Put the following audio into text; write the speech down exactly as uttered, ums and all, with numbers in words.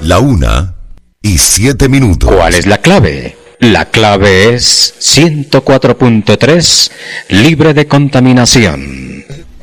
La una y siete minutos. ¿Cuál es la clave? La clave es ciento cuatro punto tres, libre de contaminación.